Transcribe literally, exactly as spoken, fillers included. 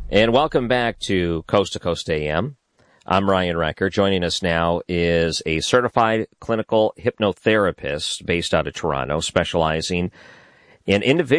And welcome back to Coast to Coast A M. I'm Ryan Recker. Joining us now is a certified clinical hypnotherapist based out of Toronto, specializing in individual